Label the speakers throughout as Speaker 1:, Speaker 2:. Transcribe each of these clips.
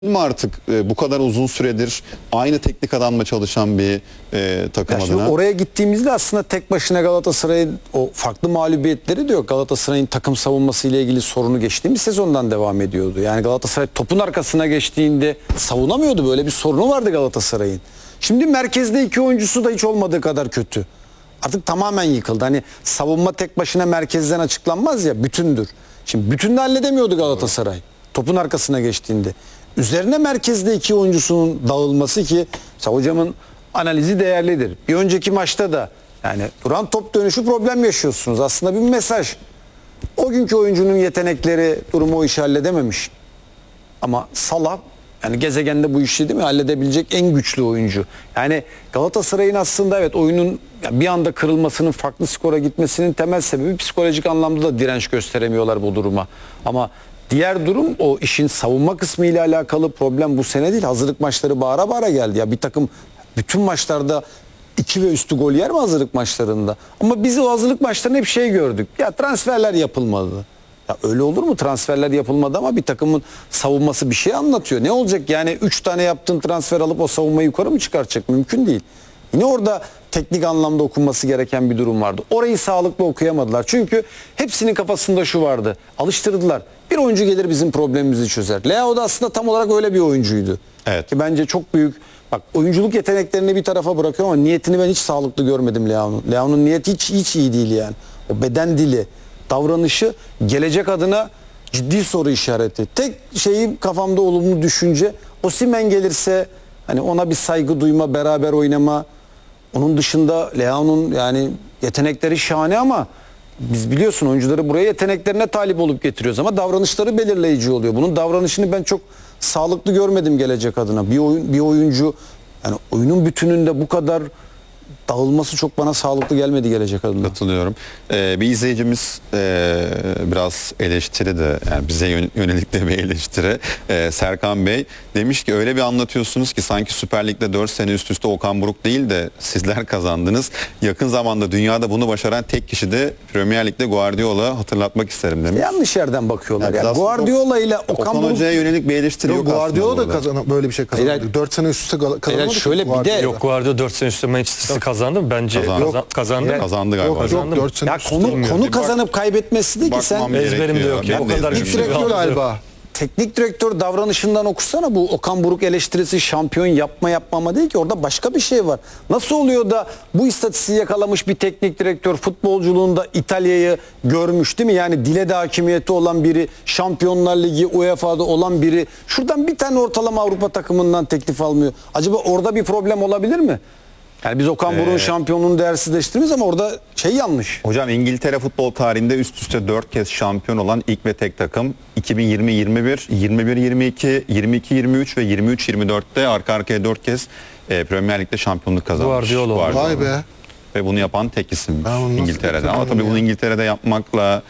Speaker 1: mi artık bu kadar uzun süredir aynı teknik adamla çalışan bir takım
Speaker 2: Ya şimdi
Speaker 1: adına?
Speaker 2: oraya gittiğimizde aslında tek başına Galatasaray'ın o farklı mağlubiyetleri de yok. Galatasaray'ın takım savunması ile ilgili sorunu geçtiğimiz sezondan devam ediyordu. Yani Galatasaray topun arkasına geçtiğinde savunamıyordu. Böyle bir sorunu vardı Galatasaray'ın. Şimdi merkezde iki oyuncusu da hiç olmadığı kadar kötü. Artık tamamen yıkıldı. Hani savunma tek başına merkezden açıklanmaz ya, bütündür. Şimdi bütünü halledemiyordu Galatasaray. Topun arkasına geçtiğinde. Üzerine merkezde iki oyuncusunun dağılması ki hocamın analizi değerlidir. Bir önceki maçta da yani duran top dönüşü problem yaşıyorsunuz. Aslında bir mesaj. O günkü oyuncunun yetenekleri durumu o işi halledememiş. Ama Salah yani gezegende bu işi değil mi halledebilecek en güçlü oyuncu. Yani Galatasaray'ın aslında evet oyunun bir anda kırılmasının, farklı skora gitmesinin temel sebebi psikolojik anlamda da direnç gösteremiyorlar bu duruma. Ama diğer durum o işin savunma kısmı ile alakalı problem bu sene değil. Hazırlık maçları bağıra bağıra geldi. Ya bir takım bütün maçlarda 2 ve üstü gol yer mi hazırlık maçlarında? Ama biz o hazırlık maçlarında hep şey gördük. Ya transferler yapılmadı. Ya öyle olur mu? Transferler yapılmadı ama bir takımın savunması bir şey anlatıyor. Ne olacak yani 3 tane yaptığın transfer alıp o savunmayı yukarı mı çıkartacak? Mümkün değil. Yine orada teknik anlamda okunması gereken bir durum vardı. Orayı sağlıklı okuyamadılar. Çünkü hepsinin kafasında şu vardı. Alıştırdılar. Bir oyuncu gelir bizim problemimizi çözer. Leao da aslında tam olarak öyle bir oyuncuydu.
Speaker 1: Evet.
Speaker 2: Ki bence çok büyük. Bak oyunculuk yeteneklerini bir tarafa bırakıyorum ama niyetini ben hiç sağlıklı görmedim Leao'nun. Leao'nun niyeti hiç iyi değil yani. O beden dili, davranışı gelecek adına ciddi soru işareti. Tek şeyim kafamda olumlu düşünce Osimhen gelirse hani ona bir saygı duyma, beraber oynama. Onun dışında Leao'nun yani yetenekleri şahane ama biz biliyorsun oyuncuları buraya yeteneklerine talip olup getiriyoruz ama davranışları belirleyici oluyor. Bunun davranışını ben çok sağlıklı görmedim gelecek adına. Bir oyuncu yani oyunun bütününde bu kadar dağılması çok bana sağlıklı gelmedi gelecek adına.
Speaker 1: Katılıyorum. Bir izleyicimiz biraz eleştiri de yani bize yönelik de bir eleştiri. Serkan Bey demiş ki öyle bir anlatıyorsunuz ki sanki Süper Lig'de 4 sene üst üste Okan Buruk değil de sizler kazandınız. Yakın zamanda dünyada bunu başaran tek kişi de Premier Lig'de Guardiola, hatırlatmak isterim demiş.
Speaker 2: Yanlış yerden bakıyorlar.
Speaker 1: Yani
Speaker 2: Yani Guardiola ile
Speaker 1: Okan
Speaker 2: Buruk...
Speaker 1: Hoca'ya yönelik bir eleştiri yok
Speaker 3: Guardiola
Speaker 1: aslında
Speaker 3: da böyle bir şey kazandı.
Speaker 2: Hayır,
Speaker 3: 4 sene üst üste kazanamadı.
Speaker 2: şöyle bir de-
Speaker 4: Yok Guardiola 4 sene üstte Manchester City kazandı mı? Bence kazandı.
Speaker 1: Kazandı galiba.
Speaker 3: Yok,
Speaker 1: hocam.
Speaker 3: yok 4 sene
Speaker 2: Ya
Speaker 3: üst üste.
Speaker 2: konu kazanıp kaybetmesi değil ki sen
Speaker 1: Bakmam
Speaker 4: Ezberimde
Speaker 1: gerekiyor.
Speaker 4: yok ya,
Speaker 1: Ben
Speaker 4: o
Speaker 1: de
Speaker 4: kadar
Speaker 1: ezberimde
Speaker 3: Teknik
Speaker 4: güçlü
Speaker 1: yok.
Speaker 3: direktör
Speaker 4: Aldı.
Speaker 3: galiba.
Speaker 2: teknik direktör davranışından okusana bu Okan Buruk eleştirisi şampiyon yapmama değil ki orada başka bir şey var. Nasıl oluyor da bu istatistiği yakalamış bir teknik direktör futbolculuğunda İtalya'yı görmüş değil mi? Yani dile de hakimiyeti olan biri, Şampiyonlar Ligi, UEFA'da olan biri şuradan bir tane ortalama Avrupa takımından teklif almıyor. Acaba orada bir problem olabilir mi? Yani biz Okan Buruk'un şampiyonluğunu değersizleştiririz ama orada şey yanlış.
Speaker 1: Hocam İngiltere futbol tarihinde üst üste 4 kez şampiyon olan ilk ve tek takım 2020-21, 21-22, 22-23 ve 23-24'te arka arkaya 4 kez Premier Lig'de şampiyonluk kazanmış.
Speaker 4: Guardiola.
Speaker 3: Vay be.
Speaker 1: Ve bunu yapan tek isim
Speaker 3: Ben onu nasıl
Speaker 1: İngiltere'de. Ama
Speaker 3: hatırlamıyorum
Speaker 1: tabii bunu
Speaker 3: ya.
Speaker 1: İngiltere'de yapmakla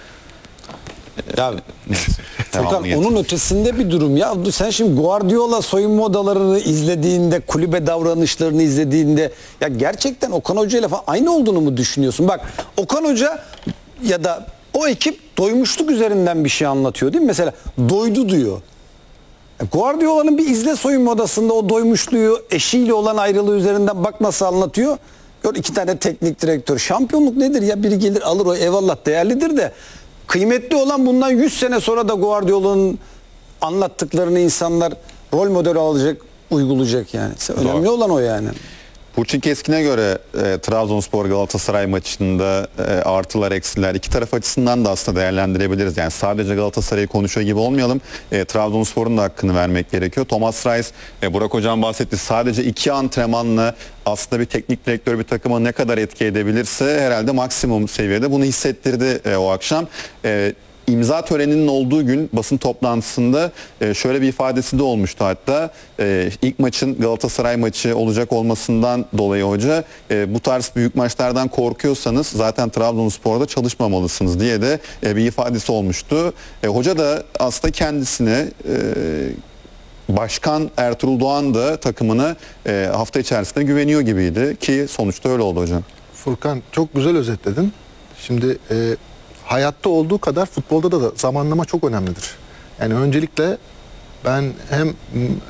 Speaker 2: Ya
Speaker 1: neyse.
Speaker 2: Furkan
Speaker 1: devamını
Speaker 2: onun
Speaker 1: getirin.
Speaker 2: ötesinde bir durum ya. Sen şimdi Guardiola soyunma odalarını izlediğinde, kulübe davranışlarını izlediğinde ya gerçekten Okan Hoca ile falan aynı olduğunu mu düşünüyorsun? Bak Okan Hoca ya da o ekip doymuşluk üzerinden bir şey anlatıyor değil mi? Mesela doydu diyor. Guardiola'nın bir izle soyunma odasında o doymuşluğu, eşiyle olan ayrılığı üzerinden bak nasıl anlatıyor. Gör 2 tane teknik direktör. Şampiyonluk nedir ya? Biri gelir alır o eyvallah değerlidir de. Kıymetli olan bundan 100 sene sonra da Guardiola'nın anlattıklarını insanlar rol model alacak, uygulayacak yani. Önemli olan o yani.
Speaker 1: Burçin Keskin'e göre Trabzonspor Galatasaray maçında artılar eksiler iki taraf açısından da aslında değerlendirebiliriz. Yani sadece Galatasaray'ı konuşuyor gibi olmayalım. Trabzonspor'un da hakkını vermek gerekiyor. Thomas Reis, Burak Hocam bahsetti. Sadece 2 antrenmanla aslında bir teknik direktör bir takıma ne kadar etki edebilirse herhalde maksimum seviyede bunu hissettirdi o akşam. İmza töreninin olduğu gün basın toplantısında şöyle bir ifadesi de olmuştu hatta. İlk maçın Galatasaray maçı olacak olmasından dolayı hoca bu tarz büyük maçlardan korkuyorsanız zaten Trabzonspor'da çalışmamalısınız diye de bir ifadesi olmuştu. Hoca da aslında kendisine Başkan Ertuğrul Doğan da takımına hafta içerisinde güveniyor gibiydi ki sonuçta öyle oldu hocam.
Speaker 3: Furkan çok güzel özetledin. Şimdi hayatta olduğu kadar futbolda da zamanlama çok önemlidir. Yani öncelikle ben hem